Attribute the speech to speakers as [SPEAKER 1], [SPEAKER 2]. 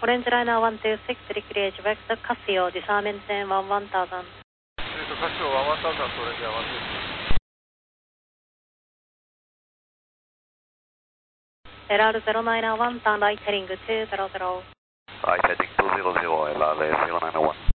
[SPEAKER 1] Orange Liner 126, recreate back to Casio, disarm maintain 1000.
[SPEAKER 2] Casio 1000 to Orange Liner 126.
[SPEAKER 1] LR 091, turn right heading 200.
[SPEAKER 3] Right heading 200, LR 091.